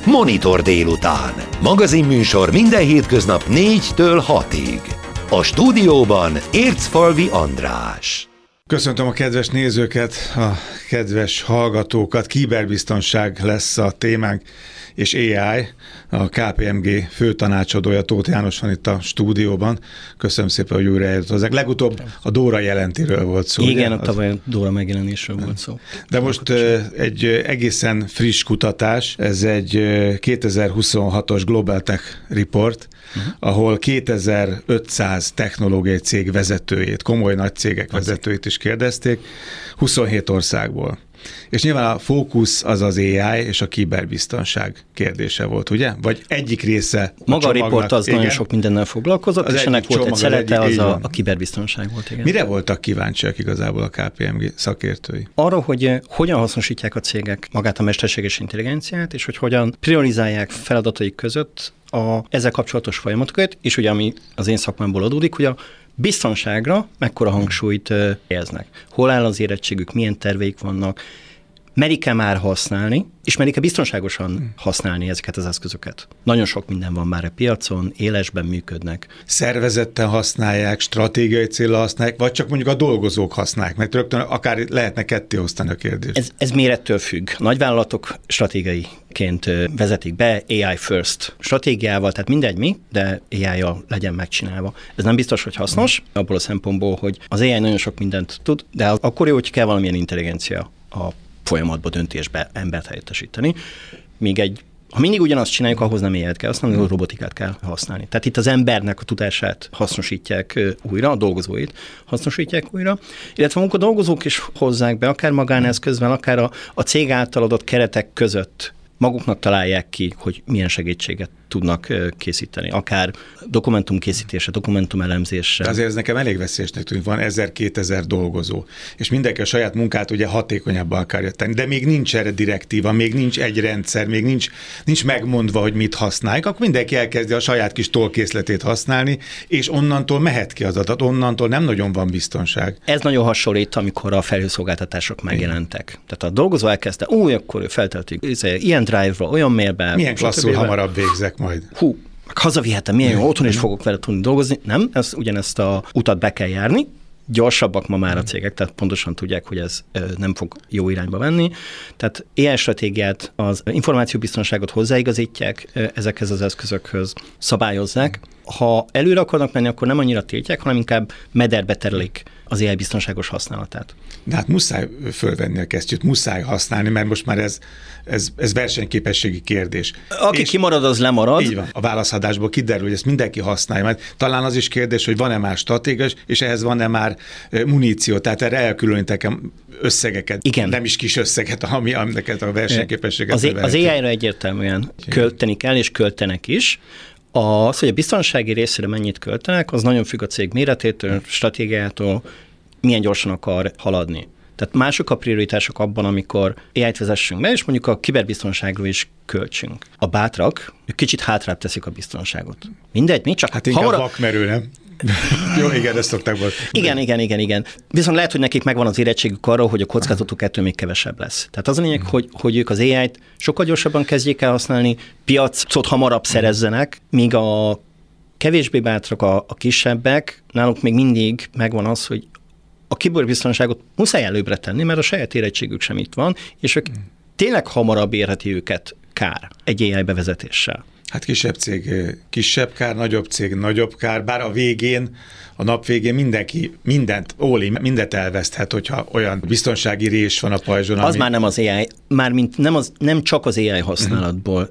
Monitor délután. Magazinműsor minden hétköznap 4-től 6-ig. A stúdióban Ércfalvi András. Köszöntöm a kedves nézőket, a kedves hallgatókat. Kiberbiztonság lesz a témánk, és AI, a KPMG főtanácsadója Tóth János van itt a stúdióban. Köszönöm szépen, hogy újra eljött hozzánk. Legutóbb a Dóra jelentiről volt szó. Igen, a tavaly Dóra megjelenésről volt szó. De most egy egészen friss kutatás, ez egy 2026-os Global Tech Report, ahol 2500 technológiai cég vezetőjét, komoly nagy cégek vezetőit is kérdezték, 27 országból. És nyilván a fókusz az az AI és a kiberbiztonság kérdése volt, ugye? Vagy egyik része maga a riport az nagyon sok mindennel foglalkozott, és ennek volt egy szelete, az a kiberbiztonság volt. Igen. Mire voltak kíváncsiak igazából a KPMG szakértői? Arra, hogy hogyan hasznosítják a cégek magát a mesterséges intelligenciát, és hogy hogyan priorizálják feladataik között ezzel kapcsolatos folyamatokat, és ugye ami az én szakmámból adódik, hogy a biztonságra mekkora hangsúlyt helyeznek. Hol áll az érettségük, milyen terveik vannak, merik-e már használni, és merik-e biztonságosan használni ezeket az eszközöket. Nagyon sok minden van már a piacon, élesben működnek. Szervezetten használják, stratégiai célra használják, vagy csak mondjuk a dolgozók használják, mert rögtön akár lehetne ketté osztani a kérdést. Ez mérettől függ. Nagyvállalatok stratégiaiként vezetik be AI first stratégiával, tehát mindegy mi, de AI-jal legyen megcsinálva. Ez nem biztos, hogy hasznos, abból a szempontból, hogy az AI nagyon sok mindent tud, de akkor jó, hogy kell valamilyen intelligencia a folyamatba, döntésbe embert helyettesíteni. Ha mindig ugyanazt csináljuk, ahhoz nem AI-t kell használni, a robotikát kell használni. Tehát itt az embernek a tudását hasznosítják újra, a dolgozóit hasznosítják újra, illetve amikor a dolgozók is hozzák be, akár magáneszközben, akár a cég által adott keretek között maguknak találják ki, hogy milyen segítséget tudnak készíteni, akár dokumentumkészítésre, dokumentumelemzésre. De azért ez nekem elég veszélyesnek tűnik, van 1000-2000 dolgozó, és mindenki a saját munkát ugye hatékonyabban akarja tenni, de még nincs erre direktíva, még nincs egy rendszer, még nincs megmondva, hogy mit használják, akkor mindenki elkezdi a saját kis tollkészletét használni, és onnantól mehet ki az adat, onnantól nem nagyon van biztonság. Ez nagyon hasonlít, amikor a felhőszolgáltatások megjelentek. Tehát a dolgozó elkezdte, akkor ő feltöltik ilyen drive-ra, olyan mailbe. Milyen klasszul hamarabb végzek majd. Hazavihetem, milyen jó, otthon is fogok vele tudni dolgozni. Nem, ugyanezt a utat be kell járni. Gyorsabbak ma már a cégek, tehát pontosan tudják, hogy ez nem fog jó irányba venni. Tehát AI stratégiát, az információbiztonságot hozzáigazítják ezekhez az eszközökhöz, szabályozzák. Ha előre akarnak menni, akkor nem annyira tiltják, hanem inkább mederbe terelik az AI biztonságos használatát. De hát muszáj fölvenni a kesztyűt, muszáj használni, mert most már ez versenyképességi kérdés. Aki kimarad, az lemarad. Így van. A válaszadásból kiderül, hogy ezt mindenki használja, mert talán az is kérdés, hogy van-e már stratégia, és ehhez van-e már muníció, tehát erre elkülönítek összegeket, igen. Nem is kis összeget, amiket a versenyképességet. Az AI-ra egyértelműen költeni kell, és költenek is. Az, hogy a biztonsági részére mennyit költenek, az nagyon függ a cég méretétől, stratégiától, milyen gyorsan akar haladni. Tehát mások a prioritások abban, amikor AI-t vezessünk be, és mondjuk a kiberbiztonságról is költsünk. A bátrak, ők kicsit hátrább teszik a biztonságot. Mindegy, mi csak hát inkább vakmerő, nem? Jó, igen, ezt szokták volt. Igen. Viszont lehet, hogy nekik megvan az érettségük arra, hogy a kockázatuk ettől még kevesebb lesz. Tehát az a lényeg, hogy ők az AI-t sokkal gyorsabban kezdjék el használni, piacot hamarabb szerezzenek, míg a kevésbé bátrak, a kisebbek, náluk még mindig megvan az, hogy a kiberbiztonságot muszáj előbbre tenni, mert a saját érettségük sem itt van, és ők tényleg hamarabb érheti őket kár egy AI bevezetéssel. Hát kisebb cég kisebb kár, nagyobb cég nagyobb kár, bár a nap végén mindenki mindent elveszthet, hogyha olyan biztonsági rés van a pajzson. Az már nem az AI, nem csak az AI használatból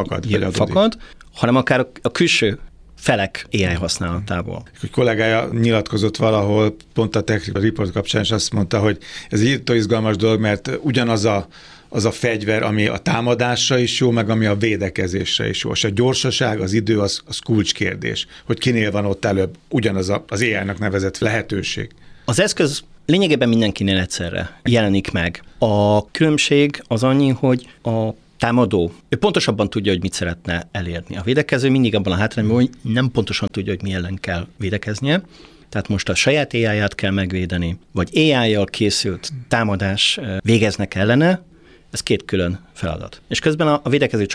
fakad, hanem akár a külső felek AI használatából. Egy kollégája nyilatkozott valahol, pont a Tech Report kapcsán, és azt mondta, hogy ez egy írtó izgalmas dolog, mert ugyanaz az a fegyver, ami a támadásra is jó, meg ami a védekezésre is jó. És a gyorsaság, az idő, az kulcskérdés, hogy kinél van ott előbb ugyanaz az AI-nak nevezett lehetőség. Az eszköz lényegében mindenkinél egyszerre jelenik meg. A különbség az annyi, hogy a támadó, ő pontosabban tudja, hogy mit szeretne elérni. A védekező mindig abban a hátrányban, hogy nem pontosan tudja, hogy mi ellen kell védekeznie. Tehát most a saját AI-ját kell megvédeni, vagy AI-jal készült támadás végeznek ellene, ez két külön feladat. És közben a védekező